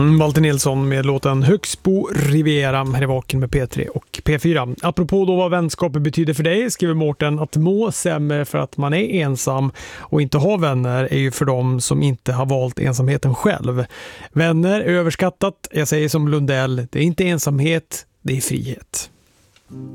Walter Nilsson med låten Högsbo Riviera här i Vaken med P3 och P4. Apropå då vad vänskap betyder för dig, skriver Mårten, att må sämre för att man är ensam och inte har vänner är ju för dem som inte har valt ensamheten själv. Vänner är överskattat, jag säger som Lundell, det är inte ensamhet, det är frihet.